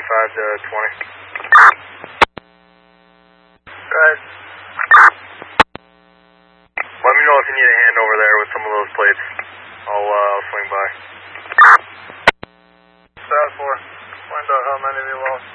25 to 20. Right. Let me know if you need a hand over there with some of those plates. I'll swing by. South 4. Find out how many we lost.